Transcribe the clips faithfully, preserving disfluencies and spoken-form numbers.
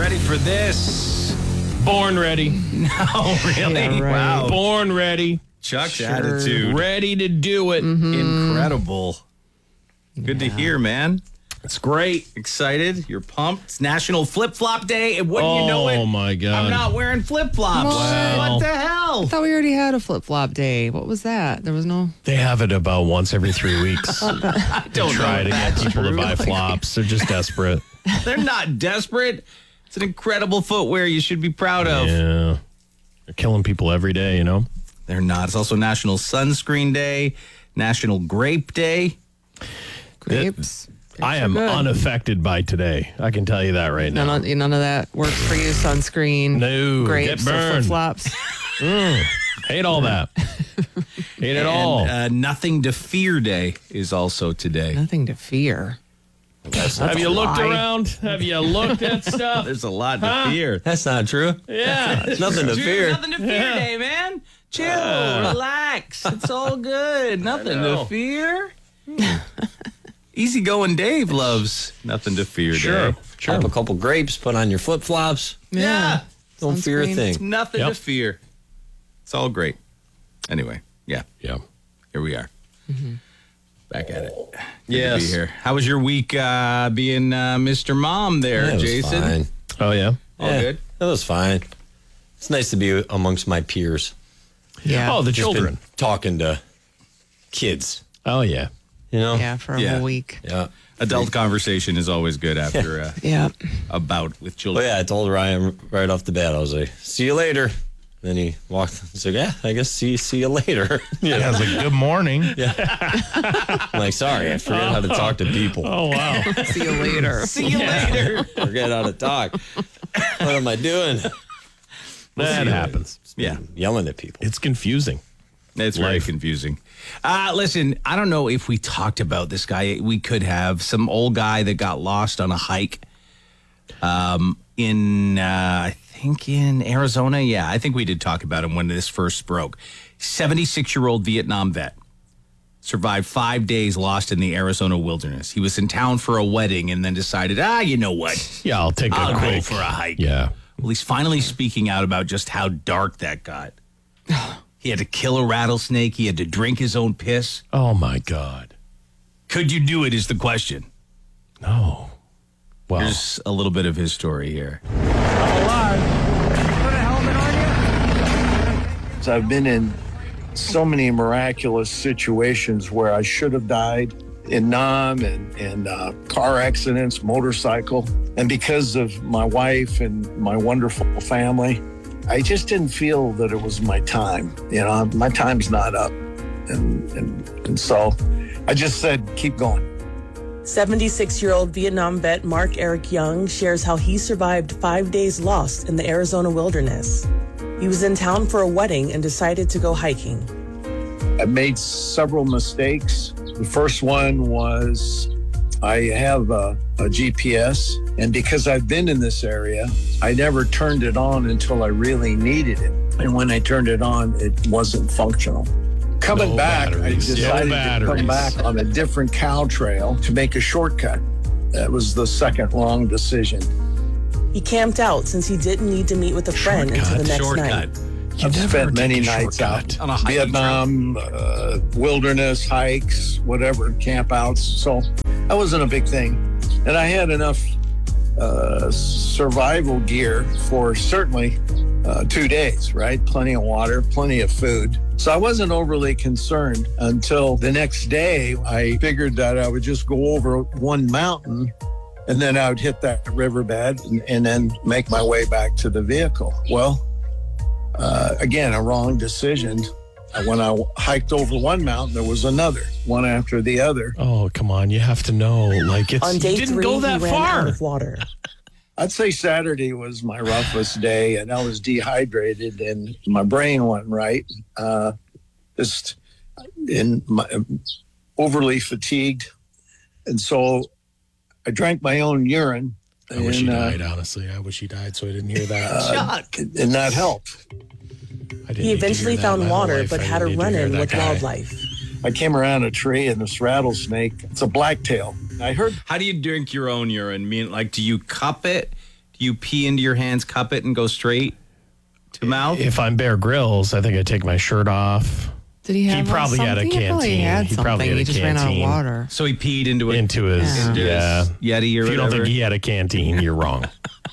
ready for this? Born ready. No, really? Yeah, right. Wow. Born ready. Chuck's Sure. attitude. Ready to do it. Incredible. Good to hear, man. It's great. Excited? You're pumped? It's National Flip Flop Day, and wouldn't you know it? Oh, my God. I'm not wearing flip flops. Wow. What the hell? I thought we already had a flip-flop day. What was that? There was no... They have it about once every three weeks. I don't Try know to if get that's people true. to buy flops. They're just desperate. They're not desperate. It's an incredible footwear you should be proud of. Yeah. They're killing people every day, you know? They're not. It's also National Sunscreen Day, National Grape Day. Grapes. I am good. unaffected by today. I can tell you that right now. None of, none of that works for you. Sunscreen. No, Grapes get or burned. flip-flops. Hate all that. Hate it all. And uh, Nothing to Fear Day is also today. Nothing to fear. Have you a looked lie. around? Have you looked at stuff? There's a lot to fear. That's not true. Yeah. Nothing to Dude, fear. Nothing to fear day, man. Chill, relax. It's all good. Nothing know. to fear. Easygoing Dave loves Nothing to Fear Sure. Day. Sure. Pop a couple grapes, put on your flip flops. Yeah. Don't fear a Sunscreen. thing. Nothing Yep. to fear. It's all great. Anyway, yeah, Yeah. here we are. Back at it. Good Yes. to be here. How was your week uh, being uh, Mister Mom there, Yeah, it was Jason? fine. Oh, yeah. All Yeah, good? It was fine. It's nice to be amongst my peers. Yeah. Oh, the Just been children. talking to kids. Oh, yeah. You know? Yeah, for a Yeah. whole week. Yeah. Adult conversation is always good after uh, Yeah. a bout with Well, children. yeah, I told Ryan right off the bat. I was like, "See you later." Then he walked. He's like, "Yeah, I guess see see you later." You know? I was like, good morning. I'm like, "Sorry, I forget how to talk to people. Oh, wow. See you later. See you later. Forget how to talk. What am I doing? That happens. Yeah. Yelling at people." It's confusing. It's very Life. confusing. Uh, listen, I don't know if we talked about this guy. We could have some old guy that got lost on a hike um, in, uh, I think in Arizona. Yeah, I think we did talk about him when this first broke. seventy-six-year-old Vietnam vet. Survived five days lost in the Arizona wilderness. He was in town for a wedding and then decided, ah, you know what? Yeah, I'll take a I'll go quick. for a hike. Yeah. Well, he's finally speaking out about just how dark that got. He had to kill a rattlesnake. He had to drink his own piss. Oh, my God. Could you do it is the question. No. Well, Here's a little bit of his story here. So I've been in so many miraculous situations where I should have died in Nam and, and uh, car accidents, motorcycle. And because of my wife and my wonderful family, I just didn't feel that it was my time. You know, my time's not up. And, and, and so I just said, keep going. seventy-six-year-old Vietnam vet Mark Eric Young shares how he survived five days lost in the Arizona wilderness. He was in town for a wedding and decided to go hiking. I made several mistakes. The first one was I have a, a G P S, and because I've been in this area, I never turned it on until I really needed it. And when I turned it on, it wasn't functional. Coming No back, batteries. I decided No to batteries. come back on a different cow trail to make a shortcut. That was the second wrong decision. He camped out since he didn't need to meet with a friend until the next Shortcut. night. you I've never spent take many a nights shortcut. out On a hiking Vietnam, uh, wilderness hikes, whatever, campouts. So that wasn't a big thing. And I had enough uh, survival gear for certainly uh, two days, right? Plenty of water, plenty of food. So I wasn't overly concerned until the next day. I figured that I would just go over one mountain and then I would hit that riverbed and, and then make my way back to the vehicle. Well, uh, again, a wrong decision. When I hiked over one mountain, there was another, one after the other. Oh, come on. You have to know. Like, it's, On day you didn't three, go he that ran out far. of water. I'd say Saturday was my roughest day, and I was dehydrated, and my brain wasn't right. Uh, just in my, overly fatigued, and so I drank my own urine. I wish and, he uh, died, honestly. I wish he died so I didn't hear that. uh, and that helped. I didn't He need to eventually hear that found my whole water, life. but I had didn't a need to hear run-in that with guy. wildlife. I came around a tree, and this rattlesnake, it's a blacktail. I heard How do you drink your own urine? Mean, like, do you cup it? Do you pee into your hands, cup it, and go straight to mouth? If I'm Bear Grylls, I think I take my shirt off. Did he have He probably had a something? He probably canteen. had He probably something. had a He just ran out of canteen. water. So he peed into it. Into his, Yeah. into yeah. his Yeti or If you don't whatever. think he had a canteen, you're wrong.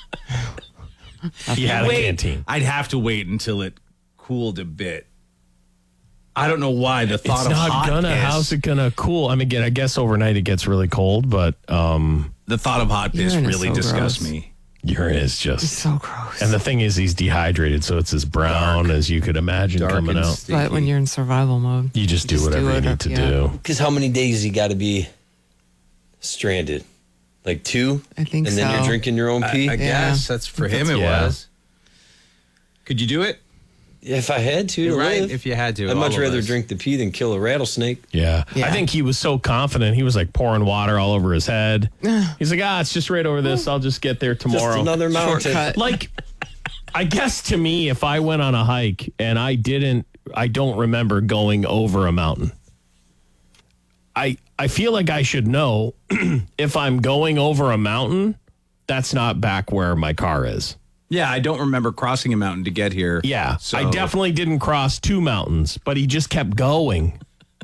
He had a Wait, canteen. I'd have to wait until it cooled a bit. I don't know why the thought It's of not hot gonna. piss. How's it gonna cool? I mean, again, I guess overnight it gets really cold, but um, the thought of hot piss Urine is really so disgusts gross. me. urine is just. So gross. And the thing is, he's dehydrated, so it's as brown as you could imagine Dark coming and out. sticky. But when you're in survival mode, You just do Just whatever do you it, need to yeah. do. Because how many days you got to be stranded? Like two? I think And then so. you're drinking your own pee? I guess that's for him. It Yeah. was. Could you do it? If I had to, to Right, live. if you had to. I'd much all of rather us. drink the pee than kill a rattlesnake. Yeah. Yeah. I think he was so confident. He was like pouring water all over his head. He's like, ah, it's just right over this. I'll just get there tomorrow. Just another mountain. Shortcut. Like, I guess to me, if I went on a hike and I didn't, I don't remember going over a mountain. I I feel like I should know if I'm going over a mountain, that's not back where my car is. Yeah, I don't remember crossing a mountain to get here. Yeah, So- I definitely didn't cross two mountains, but he just kept going.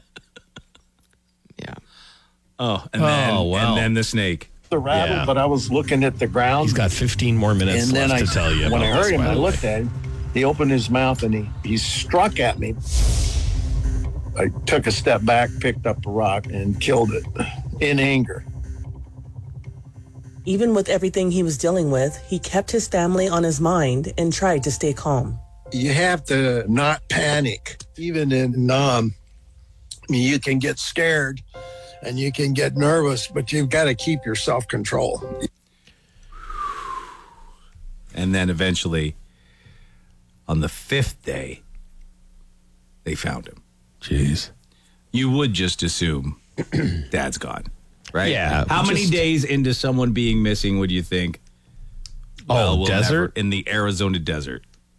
yeah. Oh, and then, Oh, wow. and then the snake. The rattle, Yeah. but I was looking at the ground. He's got fifteen more minutes and then left I, to tell you. when about I heard this, him, by I the way. looked at him. He opened his mouth and he, he struck at me. I took a step back, picked up a rock, and killed it in anger. Even with everything he was dealing with, he kept his family on his mind and tried to stay calm. You have to not panic, even in Nam. I mean, you can get scared and you can get nervous, but you've got to keep your self-control. And then eventually, on the fifth day, they found him. Jeez. You would just assume Dad's gone, right? Yeah, How many just- days into someone being missing would you think? Oh, we'll desert? never- in the Arizona desert.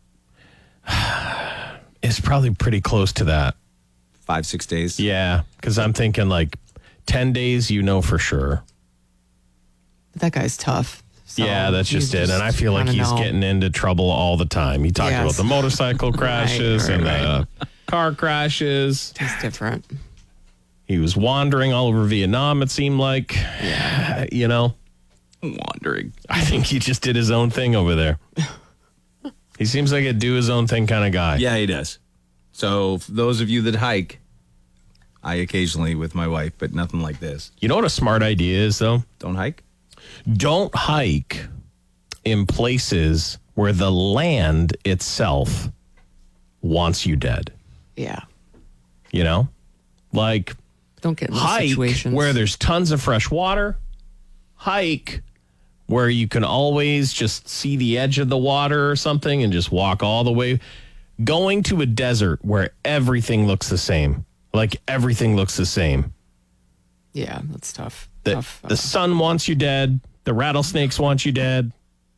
It's probably pretty close to that. Five, six days. Yeah, because I'm thinking like ten days, you know for sure. But that guy's tough. So yeah, that's you just it. And I feel like wanna he's know. getting into trouble all the time. He talked Yes. about the motorcycle crashes right, and right. the car crashes. He's different. He was wandering all over Vietnam, it seemed like. Yeah. You know, Wandering. I think he just did his own thing over there. He seems like a do his own thing kind of guy. Yeah, he does. So, for those of you that hike, I occasionally with my wife, but nothing like this. You know what a smart idea is, though? Don't hike? Don't hike in places where the land itself wants you dead. Yeah. You know, like Don't get in those hike situations. where there's tons of fresh water. Hike where you can always just see the edge of the water or something and just walk all the way. Going to a desert where everything looks the same, like everything looks the same. Yeah, that's tough. The, tough. uh, the sun wants you dead. The rattlesnakes want you dead.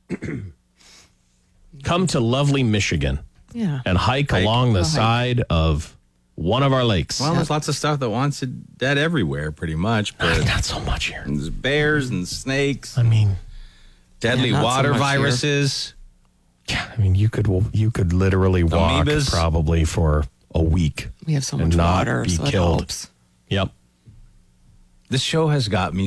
Come to lovely Michigan yeah. and hike, Hike. along the Go hike. side of one of our lakes. Well, there's lots of stuff that wants it dead everywhere, pretty much. But Not so much here. there's bears and snakes, I mean, deadly not so water much here. viruses. yeah, I mean, you could you could literally walk Amoebas. probably for a week. We have so and much not water, be so it killed. helps. Yep. This show has got me